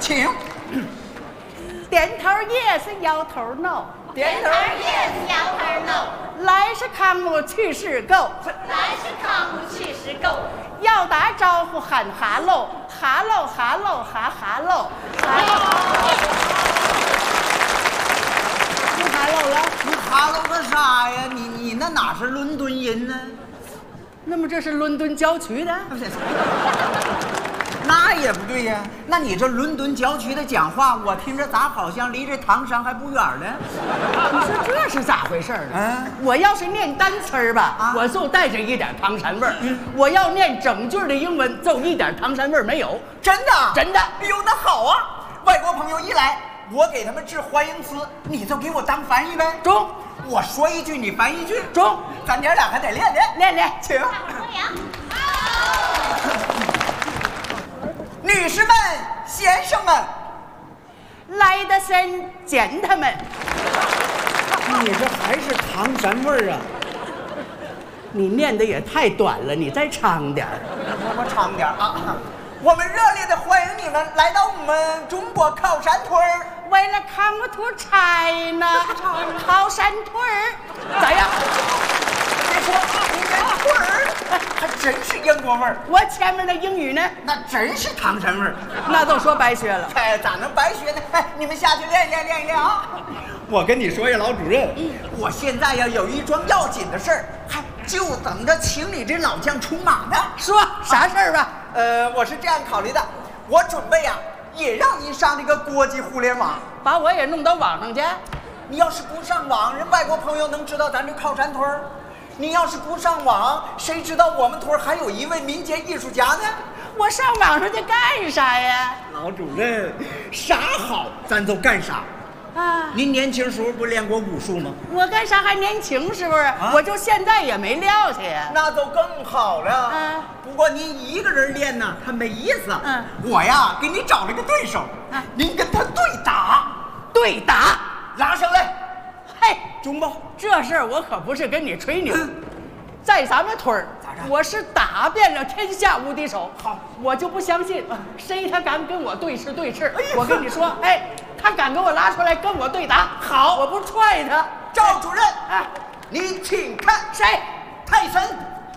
请。 点头 yes， 摇头 no。 点头 yes， 摇头 no。 来是康姆，去是 go。 来是康姆，去是 go。 要打招呼喊哈喽，哈喽哈喽哈哈喽，哈喽。不哈喽了？ 你哈喽个啥呀？你那哪是伦敦音呢？ 那么这是伦敦郊区的？ 那也不对呀。那你这伦敦郊区的讲话，我听着咋好像离这唐山还不远呢？ 你说这是咋回事呢？ 嗯， 我要是念单词儿吧，我就带着一点唐山味儿；我要念整句的英文，就一点唐山味儿没有。 真的？ 真的。 哎呦，那好啊！外国朋友一来，我给他们致欢迎词，你就给我当翻译呗。 中。 我说一句，你翻一句。 中。 咱娘俩还得练练。 练练， 请。女士们、先生们， 来的先见他们。 你这还是唐山味儿啊？ 你念的也太短了，你再长点儿。 我长点啊！我们热烈的欢迎你们来到我们中国靠山屯儿。 为了 come to China， 靠山屯儿，咋样？ 别说你这屯儿还真是英国味儿。 我前面的英语呢？ 那真是唐山味儿。 那都说白学了。 哎，咋能白学呢？哎，你们下去练一练啊！我跟你说呀，老主任，我现在呀有一桩要紧的事儿，还就等着请你这老将出马呢。 说啥事儿吧？ 我是这样考虑的，我准备呀也让您上这个国际互联网， 把我也弄到网上去。 你要是不上网，人外国朋友能知道咱这靠山屯儿？你要是不上网，谁知道我们屯儿还有一位民间艺术家呢？ 我上网上去干啥呀？ 老主任，啥好咱就干啥。 啊， 您年轻时候不练过武术吗？ 我干啥还年轻是不是？我就现在也没撂下呀。 那就更好了。不过您一个人练呢，他没意思。我呀给你找了个对手，您跟他对打。 对打， 拉上来。 嘿， 中吧。 这事儿我可不是跟你吹牛，在咱们屯儿，我是打遍了天下无敌手。 好， 我就不相信谁他敢跟我对峙对峙。我跟你说，哎，他敢给我拉出来跟我对打，好，我不踹他。 赵主任，你请看， 谁？ 泰森。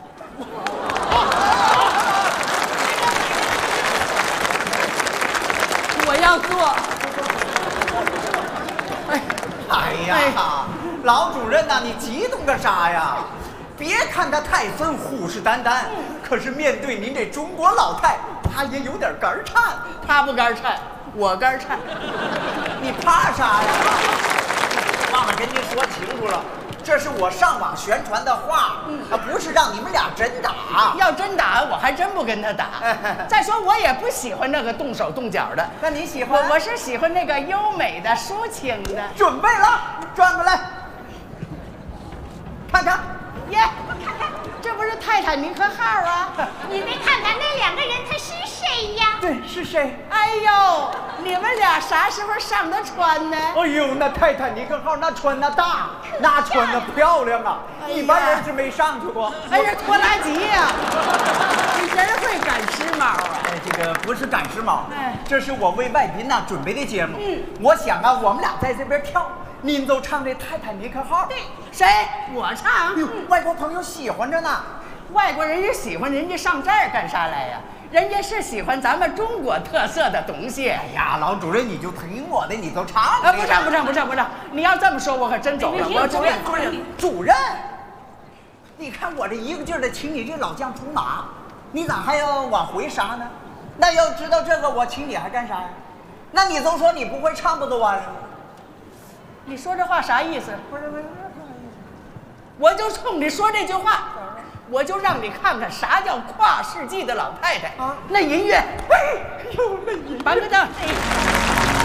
我要做。 哎呀，老主任呐，你激动个啥呀？别看他泰森虎视眈眈，可是面对您这中国老太，他也有点肝颤。 他不肝颤，我肝颤。 你怕啥呀？忘了跟您说清楚了，这是我上网宣传的话，不是让你们俩真打。 要真打，我还真不跟他打。再说我也不喜欢那个动手动脚的。 那你喜欢？ 我是喜欢那个优美的、抒情的。 准备了，转过来，看看。 耶，这不是泰坦尼克号啊？ 你再看看那两个人，他是谁呀？ 对，是谁？ 哎呦，你们俩啥时候上的船呢？ 哎呦，那泰坦尼克号那船那大，那船那漂亮啊！一般人是没上去过。 哎呀，拖拉机呀！你真会赶时髦啊！ 这个不是赶时髦，这是我为外宾呐准备的节目。我想啊，我们俩在这边跳。您就唱这泰坦尼克号。 对，谁？我唱。 外国朋友喜欢着呢。 外国人也喜欢，人家上这儿干啥来呀？人家是喜欢咱们中国特色的东西。 哎呀，老主任，你就听我的，你就唱。 不唱！你要这么说，我可真走了。我主任，你看我这一个劲儿的请你这老将出马，你咋还要往回杀呢？那要知道这个，我请你还干啥呀？那你就说你不会唱不就完了吗？ 你说这话啥意思？不是，我就冲你说这句话，我就让你看看啥叫跨世纪的老太太。那音乐，哎呦，那音乐，搬个凳。